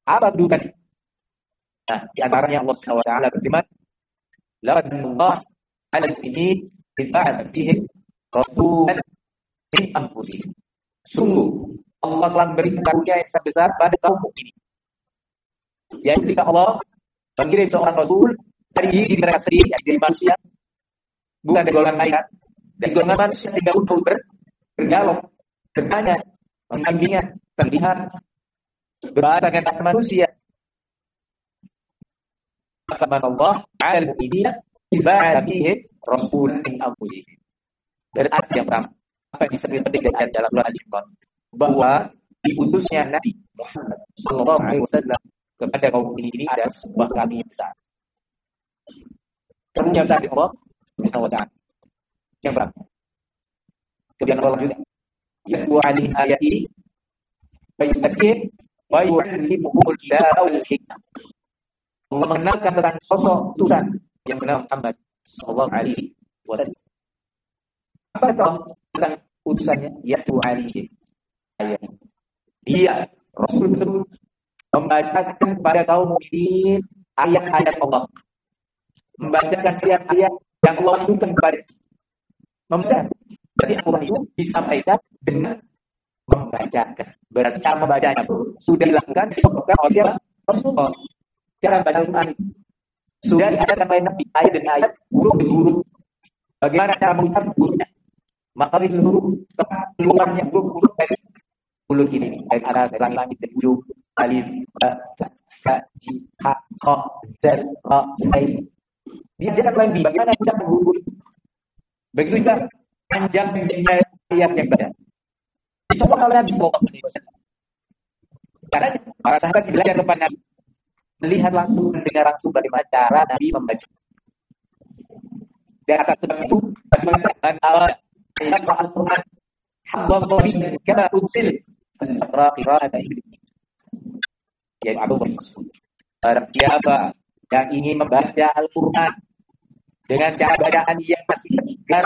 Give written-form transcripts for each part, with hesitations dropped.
Apa kedudukan? Nah, di antaranya Allah Subhanahu wa taala berfirman, "Laqad Allah 'ala al-mu'minin bita'atihim rasulan min anfusihim." Sungguh Allah telah memberi karunia yang sangat besar pada kaum mukminin. Yaitu ketika Allah mengirim seorang rasul dari diri mereka sendiri, dari manusia, bukan dari golongan lain, dari golongan manusia, sehingga untuk berdialog, bertanya, mendampingi, terlihat, berbahasa dengan bahasa manusia. Maka Allah al mu'minina ibada fihim rasulan min anfusihim. Dari ayat yang pertama, apa yang disebut penting dari dalam surah Al-Imran, bahwa diutusnya Nabi Muhammad sallallahu alaihi wasallam kepada kaum ini ada sebuah karunia besar. Karunia dari Allah Subhanahu wa taala. Yang pertama, kemudian Allah juga yatlu alaihi ayatihi wa yuzakkihim wa yu'allimuhumul kitaba wal hikmah. Allah mengenalkan tentang sosok Tuhan yang bernama Muhammad sallallahu alaihi wasallam. Apa tentang utusannya? Yatlu alaihi ayat. Dia Rasul tersebut membacakan kepada kaum mukminin ayat-ayat Allah, membacakan ayat-ayat yang Allah turunkan kepada membaca. Jadi Al-Quran itu disampaikan dengan membacakan. Berarti cara membacanya sudah dilakukan oleh Rasulullah. Cara baca Al-Quran sudah diajarkan oleh Nabi ayat demi ayat, huruf demi huruf. Bagaimana cara mengucap hurufnya? Maka itu huruf keluarnya huruf dari mulut ini. Dari atas langit dari ujung alif ba ta ji ha kha zal ra sai. Dia ajarkan lagi bagaimana mengucap huruf. Begitu juga panjang ayat yang baca. Dicoba oleh Nabi sallallahu alaihi wasallam. Karena para sahabat belajar kepada Nabi, melihat langsung, mendengar langsung bagaimana cara Nabi membaca. Dan atas sebab itu, bagaimana Al-Quran Habbabi kama unsil qira'at ibn, yaitu Abu Bakar. Barang siapa yang ingin membaca Al-Quran dengan cara bacaan yang masih segar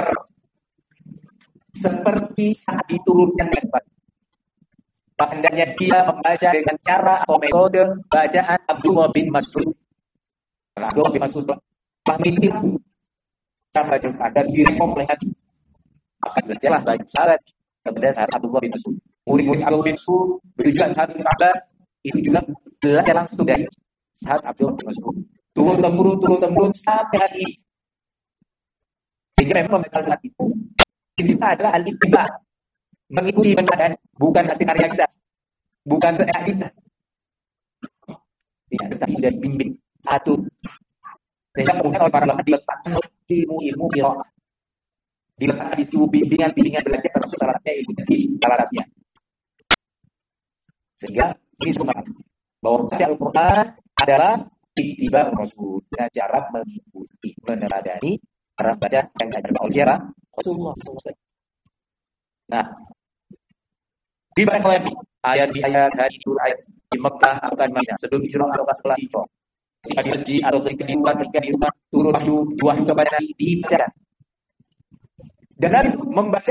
seperti saat diturunkan kepada, hendaknya dia membaca dengan cara atau metode bacaan Abdullah bin Mas'ud. Abdullah bin Mas'ud mengikuti cara baca ada direkom oleh Nabi. Maka belajarlah bagi sahabat kepada sahabat Abdullah bin Mas'ud. Murid-murid Abdullah bin Mas'ud, tujuan sahabat bin Abbas itu juga belajar langsung dari sahabat Abdullah bin Mas'ud. Turun temurun sampai hari ini. Sehingga memang membaca itu kita adalah al-ittiba, mengikuti benar, bukan hasil karya kita, bukan karya kita. Tidak, tetapi sudah bimbing, atur. Sehingga kemudian oleh para ulama diletakkan ilmu qiraah, diletakkan di situ bimbingan belajar termasuk syaratnya ilmu syaratnya. Sehingga ini semua bahwa baca Al-Quran adalah ittiba Rasul, dengan cara mengikuti, meneladani cara baca yang diajarkan oleh Rasulullah SAW. Nah, di banyak lagi ayat di ayat di Mekah atau Madinah sebelum hijrah atau setelah hijrah, ketika di masjid atau ketika di rumah turun wahyu kepada Nabi dibaca dan Nabi membaca